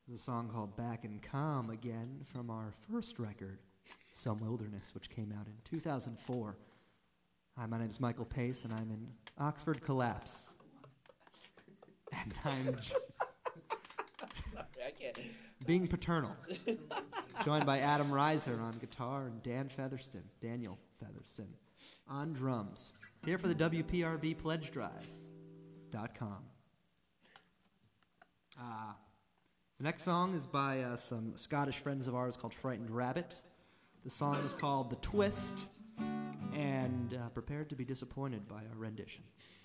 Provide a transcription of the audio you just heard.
There's a song called Back and Calm Again from our first record, Some Wilderness, which came out in 2004. Hi, my name is Michael Pace, and I'm in Oxford Collapse. And I'm Sorry, I can't. being paternal. Joined by Adam Reiser on guitar and Daniel Featherston, on drums. Here for the WPRB Pledge Drive.com. The next song is by some Scottish friends of ours called Frightened Rabbit. The song is called The Twist, and prepare to be disappointed by our rendition.